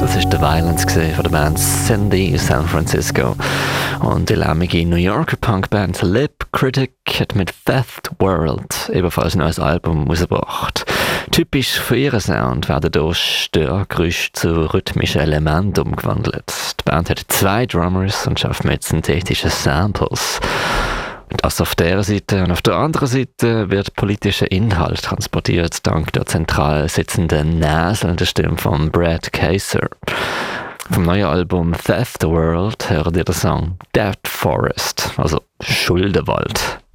Das ist der Violence von der Band Cindy San Francisco. Und die lämmige New Yorker Punkband Lip Critic hat mit Theft World ebenfalls ein neues Album rausgebracht. Typisch für ihren Sound werden hier Störgeräusche zu rhythmischen Elementen umgewandelt. Die Band hat 2 Drummers und schafft mit synthetischen Samples. Das auf der Seite und auf der anderen Seite wird politischer Inhalt transportiert, dank der zentral sitzenden, näselnden Stimme von Brad Kaiser. Vom neuen Album Theft World hört ihr den Song Dead Forest, also Schuldenwald.